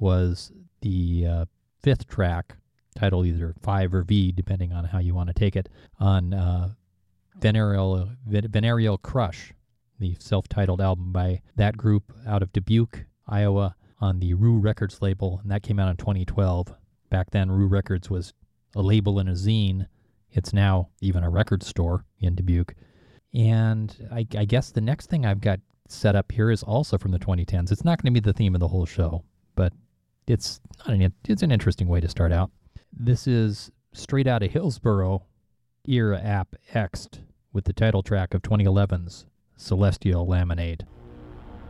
was the fifth track, titled either 5 or V, depending on how you want to take it, on Venereal Crush, the self-titled album by that group out of Dubuque, Iowa, on the Rue Records label, and that came out in 2012. Back then, Rue Records was a label and a zine. It's now even a record store in Dubuque. And I guess the next thing I've got set up here is also from the 2010s. It's not going to be the theme of the whole show, but it's an interesting way to start out. This is straight out of Hillsboro, Era App Ext, with the title track of 2011's Celestial Laminate.